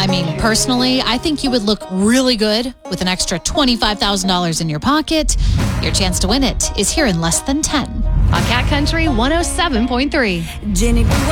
I mean, personally, I think you would look really good with an extra $25,000 in your pocket. Your chance to win it is here in less than 10 on Cat Country 107.3. Jenny